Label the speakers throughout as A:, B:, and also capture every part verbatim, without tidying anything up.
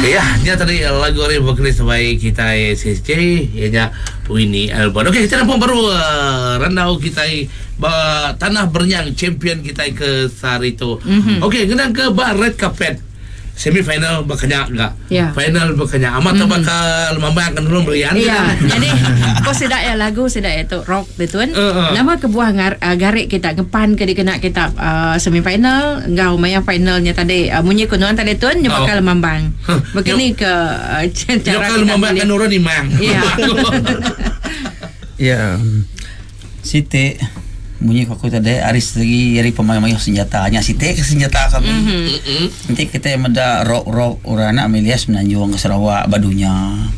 A: Okey ya, dia tadi lagu ni vokalis terbaik kita S S J ianya Winnie Alban. Okey, kita nampak baru uh, randau kita uh, tanah bernyang champion kita ke Sarito. Mm-hmm. Okey, kena ke bar red carpet. Semifinal bakanya enggak?
B: Ya.
A: Final bakanya amat mm-hmm. bakal membayangkan dulu berian.
B: Ya. Jadi kau sedak ya lagu sedak itu rock betul. Uh, uh. Nama kebuah ngar, uh, garik kita ngepan ke dikena kita uh, semifinal engau maya finalnya tadi uh, munyi kunuan tadi tuan nya bakal oh. mambang. Huh. Begini ke uh, cara
A: kita membangkan orang ni mang.
B: Ya.
C: Ya. Siti bunyi aku tadi Aris lagi dari pemain-pemain senjata hanya Siti ke senjata kami. Mm-hmm. Nanti kita meda rock-rock orang nak Melias Menanjung ke Sarawak badunya.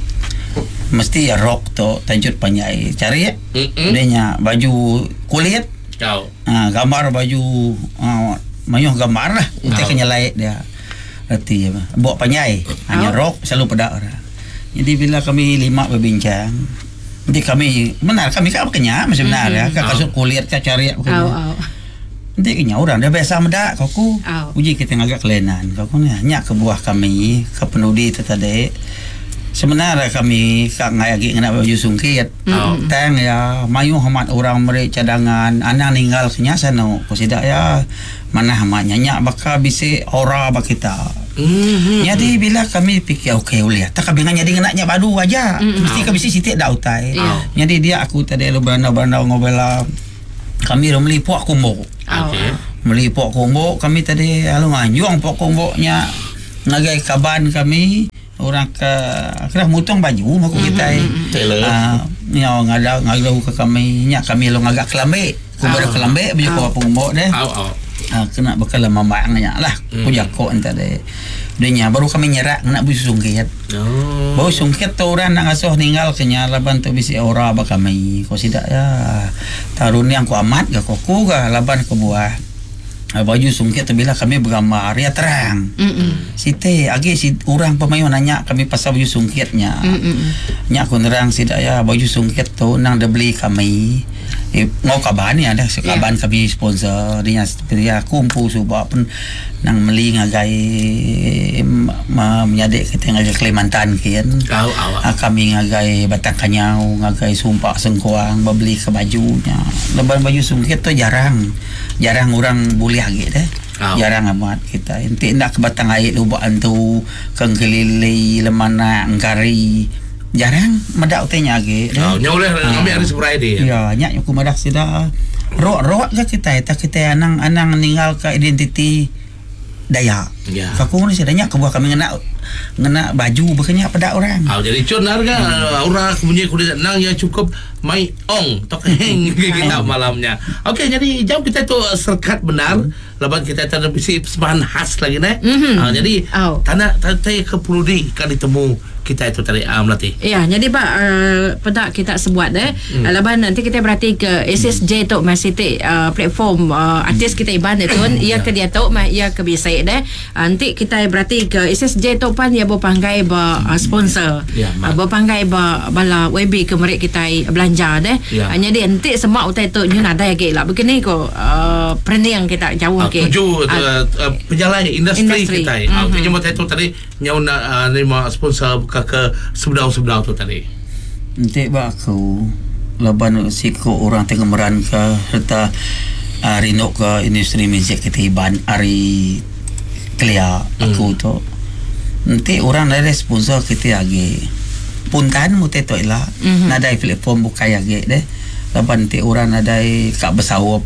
C: Mesti ya rock tu tanjut panjai. Cari ya. Mm-hmm. Dia baju kulit. Kau. Ha, gambar baju uh, mayuh gambar lah. Nanti kena laik dia. Reti ya. Bawa panjai. Hanya oh. rock selalu pada orang. Jadi bila kami lima berbincang, nanti kami benar kami kan kenyang masih benar mm-hmm. ya kan kasut kulit kan cari aku
B: oh, oh.
C: nanti kenyang orang dah biasa medak kaku oh. uji kita ngagak kelenan kaku ni nyak ke buah kami ke penudi tu tadi sebenarnya kami kak ngayagi ngena baju sungkit mm-hmm. tang ya mayu hamat orang mereka cadangan anak ninggal kenyang sana ko sidak ya mana hamat nyak bakal bisi aura bak kita. Mm-hmm. Jadi bila kami fikir okey boleh tak kami jadi ngenaknya baru aja mm-hmm. mesti kami siti dak utai yeah. Jadi dia aku tadi lu beranda-beranda ngobela kami ro melipuk kumbo okey melipuk kumbo kami tadi alu nganjuang pok kumboknya ngagai kaban kami orang ke kira mutong baju aku kita ah nya ngada ngada ke kami nya kami lu ngagak kelambe kumbo kelambe baju ko kumbo deh ah kena bakal mamangnya lah ku jakok entar deh dia baru kami nyerak nak bui sungkit. Oh. Bau sungkit tu orang nak asuh ninggal kenya laban tu bisi aura ba kami. Ko sidak ya. Tarun yang ku amat ga koku ga laban ke buah. Baju sungkit tu bila kami bergambar ya terang. Mm. Site agi si orang pemain nanya kami pasal baju sungkitnya. Nya ku terang sidak ya baju sungkit tu nang dah beli kami. Eh, ngau kaban ni ada sekaban yeah. Kami sponsor dia dia kumpul subak pun nang meli ngagai menyadik kita ngagai Kalimantan kian oh, oh, oh. Kami ngagai Batang Kanyau ngagai Sumpak Sengkuang beli ke bajunya leban baju sungkit tu jarang jarang orang boleh lagi deh oh. Jarang amat kita enti nak ke Batang Air lubaan tu kengkelili lemana engkari jarang medak utenya lagi.
A: Oh, nya boleh ambil hari Friday.
C: Ya, nya aku medak sida roak-roak ke kita tak kita anang-anang ninggal ke identiti Dayak. Ya. Kaku ni sedanya kebuah kami ngena ngena baju berkenyak pada orang.
A: Ah, jadi cun harga hmm. orang punya kulit nang yang cukup mai ong tok heng kita malamnya. Okey, jadi jam kita tu serkat benar. Lepas kita ada bisi sebahan khas lagi nih. Mm-hmm. Ah, jadi oh. tanah tanah ke Puludi kan ditemu kita itu tadi uh, melatih.
B: Ya, jadi pak uh, pada kita sebuat deh. Hmm. Laban nanti kita berarti ke S S J tu masih ti uh, platform uh, artis kita iban itu ia ke dia tu mah ia ke bisa deh. Nanti kita berarti ke S S J tu pan ia berpanggai ba uh, sponsor. Ya, uh, berpanggai ba bala W B ke mereka kita belanja deh. Ya. Uh, jadi nanti semua utai tu nyu ada lagi lah. Begini ko uh, pernah yang kita jauh ke.
A: Tuju uh, uh, penjalan industri, industri. Kita. Ah, mm-hmm. Cuma tu tadi nyau nak uh, nerima sponsor ke sebedau-sebedau tu tadi.
C: Nanti ba aku laban siko orang tengah meran ke serta uh, rinok ke industri muzik kita iban ari Klia aku hmm. tu. Nanti orang dari sponsor kita lagi. Puntan mute tu lah. Mm-hmm. Nadai platform bukai lagi deh. Laban nanti orang nadai kak bersawap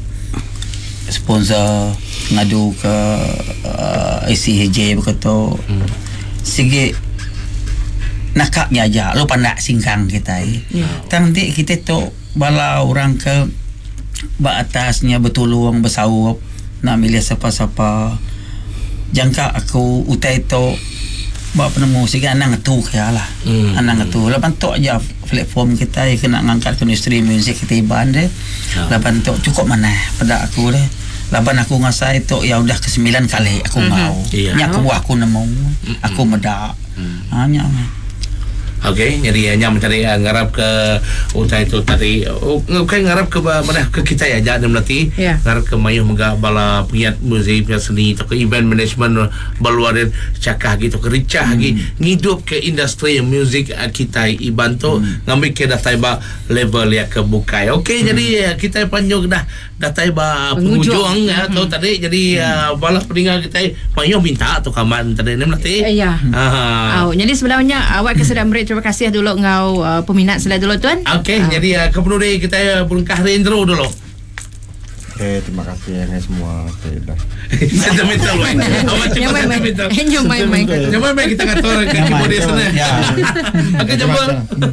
C: sponsor ngadu ke uh, I C H J begitu. Hmm. Sige nakaknya aja lu pandak singkang kita yeah. Nanti kita tu bala orang ke ba atasnya betulung bersawap nak milih siapa-siapa jangka aku utai tu ba penemu siga anang tu kaya lah mm. Anang tu lepas tu aja platform kita kena ngangkat ke industri muzik kita iban deh yeah. Lepas tu cukup mana pada aku deh laban aku ngasai tu ya udah kesembilan kali aku mm-hmm. mau yeah. Nya aku aku nemu mm-hmm. Aku medak mm. Hanya
A: Okey, jadi hanya mencari uh, ngarap ke utai itu tadi. Oh, bukan ngarap ke mana ke kita ya jangan melati.
B: Yeah.
A: Ngarap ke mayuh mega bala pengiat muzik, pengiat seni, atau ke event management baluarin cakah gitu ke ricah lagi hmm. ngidup ke industri muzik uh, kita ibantu hmm. ngambil ke datai ba level ya ke bukai. Okey, hmm. jadi uh, kita panjang dah datai ba penghujung ya atau hmm. tadi jadi uh, bala peninggal kita mayuh minta atau kaman tadi ni melati.
B: Ya. Uh, oh, jadi sebenarnya awak kesedang beri terima kasih dulu ngau uh, peminat sila dulu tuan.
A: Okey, uh. jadi uh, kepenudi kita berungkah intro dulu.
D: Okey, terima kasih ya semua.
A: Sentimental weh. Awak cepat sentimental.
B: Nyom main main.
A: Nyom main kita ngatur ke keyboard sana.
C: Ya.
A: Okey, jempol.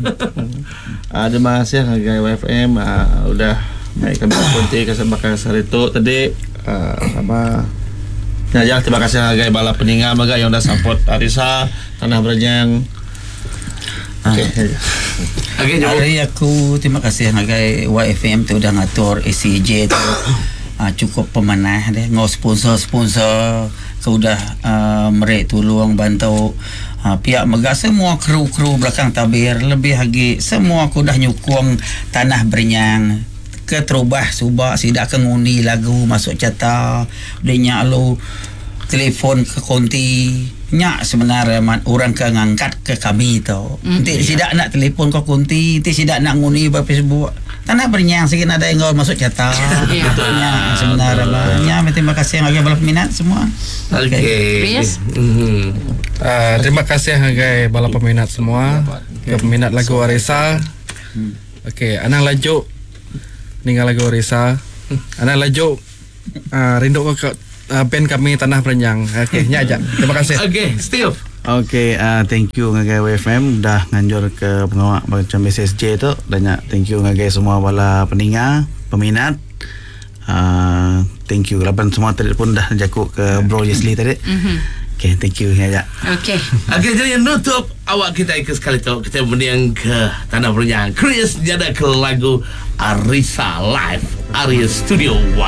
D: Ah, terima kasih Hagai W F M uh, udah mai kami konti ke sebakar sarito tadi uh, sama ya, terima kasih Hagai bala peninggal maga yang dah support Arisa Tanah Berjang. Okey.
C: Okey, jadi aku terima kasih Hagai Y F M tu dah ngatur A C J tu uh, cukup pemanah deh, ngau sponsor-sponsor kau dah uh, merek tolong bantu uh, pihak megah semua kru-kru belakang tabir lebih lagi semua aku dah nyukung Tanah Berjang ke terubah subak sidak ke ngundi lagu masuk cata dia lu telefon ke konti nyak sebenarnya man, orang ke ngangkat ke kami tau mm, nanti sidak nak telefon ke konti nanti sidak nak ngundi ke Facebook Tanah Berjang sikit ada yang masuk cata betulnya sebenarnya banyak. Terima kasih yang agak bala peminat semua.
A: Okey.
E: Mm-hmm. Uh, terima kasih Hagai bala peminat semua ke peminat lagu Arisa. Okey, anang laju ninggal lagu Arisa. Anang laju uh, rindu ke uh, band kami Tanah Berjang. Okey, nya aja. Terima kasih.
A: Okey, Steve.
D: Okey, uh, thank you Ngagai W F M dah nganjur ke pengawak macam S S J tu. Banyak thank you Ngagai semua bala peninga, peminat. Uh, thank you laban semua tadi pun dah jakuk ke Bro Jesli tadi. Mm-hmm. Okey, thank you ya.
B: Okey.
A: Okey, jadi nutup awak kita ke sekali tu kita mendiang ke Tanah Berjang. Chris jada ke lagu Arisa Live Arya Studio One.